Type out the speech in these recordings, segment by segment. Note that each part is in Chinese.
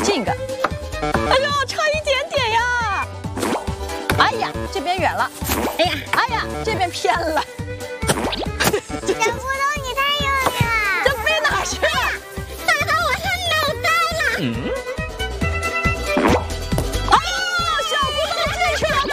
这个。哎呦，差一点点呀！哎呀，这边远了。哎呀，这边偏了。 小咕咚，你太用力了！ 这飞哪去了？ 打到我的脑袋了！ 哦，小咕咚进去了，鼓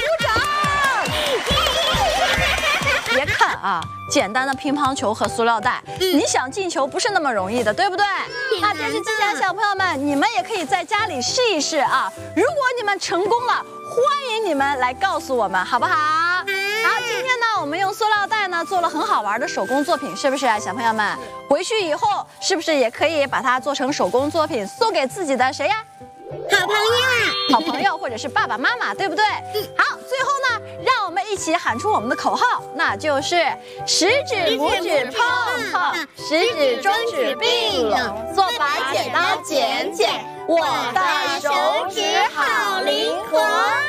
掌！别看啊，简单的乒乓球和塑料袋，你想进球不是那么容易的，对不对？那电视机前的小朋友们，你们也可以在家里试一试啊。如果你们成功了，欢迎你们来告诉我们，好不好？好，今天呢，我们用塑料袋呢做了很好玩的手工作品，是不是啊，小朋友们？回去以后是不是也可以把它做成手工作品，送给自己的谁呀？好朋友或者是爸爸妈妈，对不对？好，最后呢，让我们一起喊出我们的口号，那就是食指、拇指碰碰，食指、中指并拢，做把剪刀剪剪，我的手指好灵活。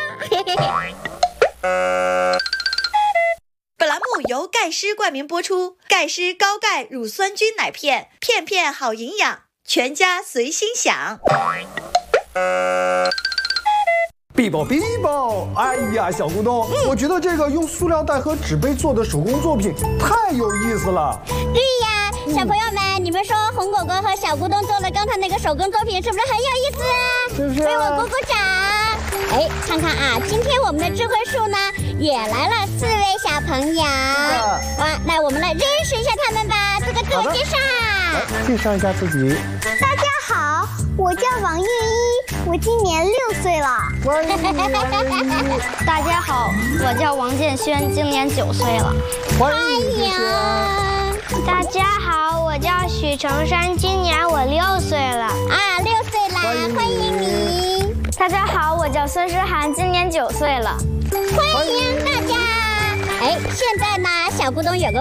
本栏目由盖诗冠名播出，盖诗高钙乳酸菌奶片，片片好营养，全家随心享。 必宝必宝！哎呀，小咕咚，我觉得这个用塑料袋和纸杯做的手工作品太有意思了。 对呀，小朋友们，你们说红果果和小咕咚做了刚才那个手工作品，是不是很有意思啊？ 是不是？ 为我鼓鼓掌！哎，看看啊，今天我们的智慧树呢也来了4位小朋友。哇，那我们来认识一下他们吧，做个自我介绍。 来，介绍一下自己。 大家好，我叫王月一，我今年6岁了。 欢迎， 大家好，我叫王建轩，今年9岁了。 欢迎。 大家好，我叫许成山，今年我6岁了。 啊，6岁啦，欢迎你。 大家好，我叫孙诗涵，今年9岁了。 欢迎大家。哎，现在呢，小咕咚有个